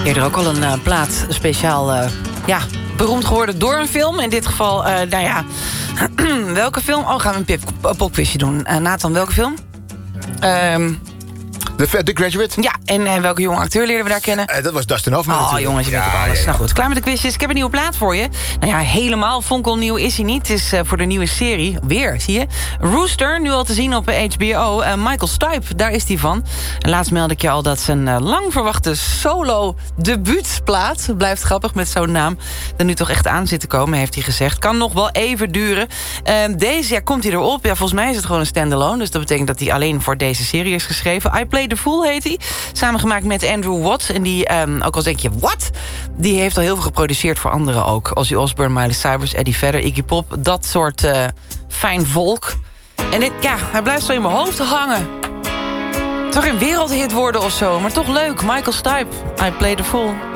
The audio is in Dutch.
Eerder ook al een plaat speciaal beroemd geworden door een film. In dit geval, welke film? Oh, gaan we een popquizje doen. Nathan, welke film? The Graduate? Ja, en welke jonge acteur leerden we daar kennen? Dat was Dustin Hoffman. Oh, jongens, je weet ook alles. Nou goed, klaar met de quizjes. Ik heb een nieuwe plaat voor je. Nou ja, helemaal fonkelnieuw is hij niet. Het is voor de nieuwe serie. Weer, zie je? Rooster, nu al te zien op HBO. Michael Stipe, daar is hij van. En laatst meldde ik je al dat zijn lang verwachte solo-debuutplaat... blijft grappig met zo'n naam... er nu toch echt aan zit te komen, heeft hij gezegd. Kan nog wel even duren. Deze jaar komt hij erop. Ja, volgens mij is het gewoon een standalone. Dus dat betekent dat hij alleen voor deze serie is geschreven. I Play the Fool heet hij. Samengemaakt met Andrew Watt. En die, ook al denk je, wat? Die heeft al heel veel geproduceerd voor anderen ook. Ozzy Osbourne, Miley Cyrus, Eddie Vedder, Iggy Pop. Dat soort fijn volk. En hij blijft zo in mijn hoofd hangen. Het zou geen wereldhit worden of zo, maar toch leuk. Michael Stipe, I Play the Fool.